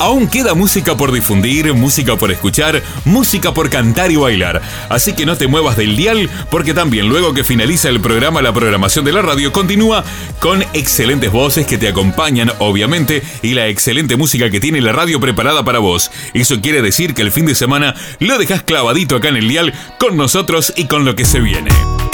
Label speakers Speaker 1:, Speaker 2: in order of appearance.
Speaker 1: Aún queda música por difundir, música por escuchar, música por cantar y bailar. Así que no te muevas del dial, porque también luego que finaliza el programa, la programación de la radio continúa con excelentes voces que te acompañan, obviamente, y la excelente música que tiene la radio preparada para vos. Eso quiere decir que el fin de semana lo dejás clavadito acá en el dial con nosotros y con lo que se viene.